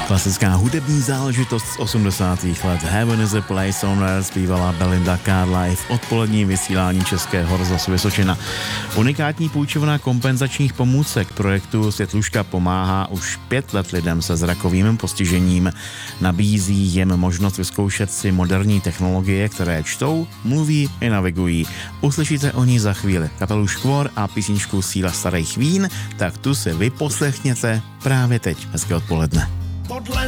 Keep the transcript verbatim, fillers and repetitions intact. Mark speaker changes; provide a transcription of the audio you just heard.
Speaker 1: Klasická hudební záležitost z osmdesátých let. Heaven is a place on earth zpívala Belinda Carlisle v odpolední vysílání Českého rozhlasu Vysočina. Unikátní půjčovna kompenzačních pomůcek projektu Světluška pomáhá už pět let lidem se zrakovým postižením. Nabízí jim možnost vyzkoušet si moderní technologie, které čtou, mluví i navigují. Uslyšíte o ní za chvíli. Kapelu Škvor a písničku Síla starých vín, tak tu si vyposlechněte právě teď. Hezké odpoledne.